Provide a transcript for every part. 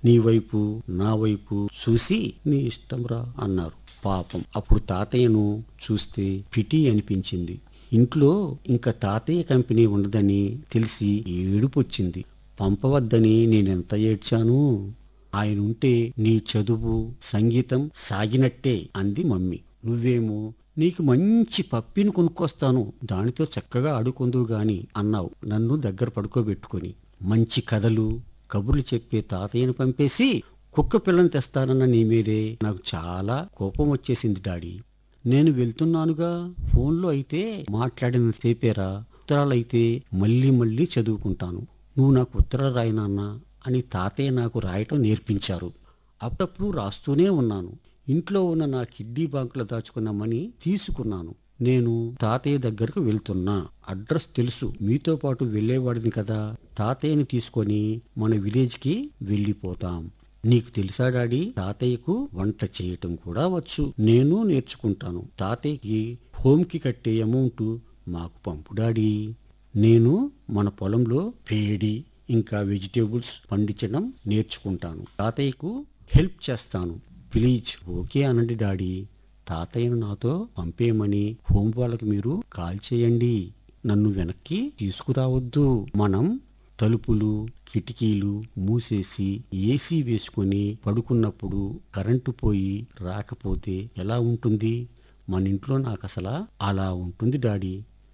నీ వైపు నా వైపు చూసి నీ ఇష్టంరా అన్నారు. పాపం అప్పుడు తాతయ్యను చూస్తే పిటి అనిపించింది. ఇంట్లో ఇంకా తాతయ్య కంపెనీ ఉండదని తెలిసి ఏడుపొచ్చింది. పంపవద్దని నేనెంత ఏడ్చాను. ఆయనుంటే నీ చదువు సంగీతం సాగినట్టే అంది మమ్మీ. నువ్వేమో నీకు మంచి పప్పిని కొనుక్కొస్తాను, దానితో చక్కగా ఆడుకుందువు గాని అన్నావు నన్ను దగ్గర పడుకోబెట్టుకుని. మంచి కథలు కబుర్లు చెప్పే తాతయ్యను పంపేసి కుక్క పిల్లని తెస్తానన్న నీ మీదే నాకు చాలా కోపం వచ్చేసింది డాడీ. నేను వెళ్తున్నానుగా, ఫోన్లో అయితే మాట్లాడిన సేపేరా, ఉత్తరాలైతే మళ్ళీ మళ్ళీ చదువుకుంటాను. నువ్వు నాకు ఉత్తరాలు రాయినాన్నా అని తాతయ్య నాకు రాయటం నేర్పించారు. అప్పుడప్పుడు రాస్తూనే ఉన్నాను. ఇంట్లో ఉన్న నా కిడ్నీ బ్యాంకులో దాచుకున్న మనీ తీసుకున్నాను. నేను తాతయ్య దగ్గరకు వెళ్తున్నా. అడ్రస్ తెలుసు, మీతో పాటు వెళ్లేవాడిని కదా. తాతయ్యని తీసుకొని మన విలేజ్కి వెళ్ళిపోతాం. నీకు తెలుసా డాడీ, తాతయ్యకు వంట చేయటం కూడా వచ్చు. నేను నేర్చుకుంటాను. తాతయ్యకి హోమ్కి కట్టే అమౌంట్ మాకు పంపు డాడీ. నేను మన పొలంలో పేడి ఇంకా వెజిటేబుల్స్ పండించడం నేర్చుకుంటాను. తాతయ్యకు హెల్ప్ చేస్తాను. ప్లీజ్ ఓకే అనండి డాడీ. తాతయ్యను నాతో పంపేయమని హోమ్ వాళ్ళకి మీరు కాల్ చేయండి. నన్ను వెనక్కి తీసుకురావద్దు. మనం తలుపులు కిటికీలు మూసేసి ఏసీ వేసుకుని పడుకున్నప్పుడు కరెంటు పోయి రాకపోతే ఎలా ఉంటుంది? మన ఇంట్లో నాకసలా అలా ఉంటుంది డాడీ.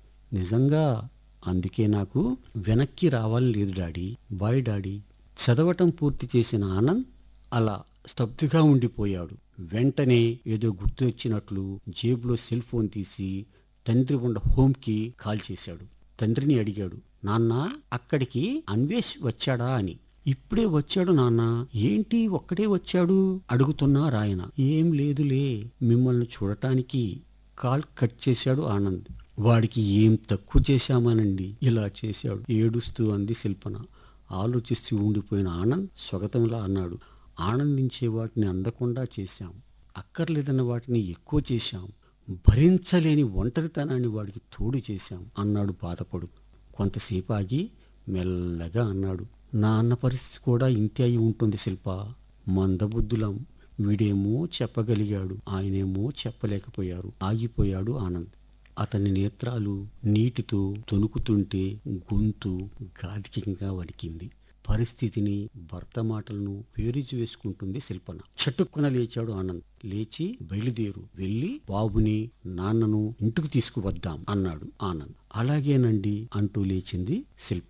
నిజంగా అందుకే నాకు వెనక్కి రావాలి లేదు డాడీ. Bye daddy. చదవటం పూర్తి చేసిన ఆనంద్ అలా స్తబ్దుగా ఉండిపోయాడు. వెంటనే ఏదో గుర్తు వచ్చినట్లు జేబులో సెల్ ఫోన్ తీసి తండ్రి ఉన్న హోమ్కి కాల్ చేశాడు. తండ్రిని అడిగాడు, నాన్నా అక్కడికి అన్వేష్ వచ్చాడా అని. ఇప్పుడే వచ్చాడు నాన్నా. ఏంటి ఒక్కడే వచ్చాడు అడుగుతున్నారాయన. ఏం లేదులే, మిమ్మల్ని చూడటానికి. కాల్ కట్ చేశాడు ఆనంద్. వాడికి ఏం తక్కువ చేశామానండి ఇలా చేశాడు ఏడుస్తూ అంది శిల్పన. ఆలోచిస్తూ ఉండిపోయిన ఆనంద్ స్వగతంలా అన్నాడు, ఆనందించే వాటిని అందకుండా చేశాం, అక్కర్లేదన్న వాటిని ఎక్కువ చేశాం, భరించలేని ఒంటరితనాన్ని వాడికి తోడు చేశాం అన్నాడు బాధపడు. కొంతసేపు ఆగి మెల్లగా అన్నాడు, నా అన్న పరిస్థితి కూడా ఇంతే అయి ఉంటుంది శిల్ప. మందబుద్ధులం. వీడేమో చెప్పగలిగాడు, ఆయనేమో చెప్పలేకపోయారు. ఆగిపోయాడు ఆనంద్. అతని నేత్రాలు నీటితో తొణుకుతుంటే గొంతు గాధికంగా వణికింది. పరిస్థితిని భర్త మాటలను పేరుజు వేసుకుంటుంది శిల్పన. చటుక్కున లేచాడు ఆనంద్. లేచి బయలుదేరు, వెళ్ళి బాబుని నాన్నను ఇంటికి తీసుకువద్దాం అన్నాడు ఆనంద్. అలాగేనండి అంటూ లేచింది శిల్ప.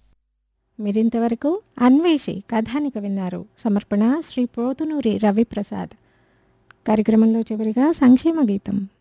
మీరింతవరకు అన్వేషి కథానిక విన్నారు. సమర్పణ శ్రీ పోతునూరి రవిప్రసాద్. కార్యక్రమంలో చివరిగా సంక్షేమ గీతం.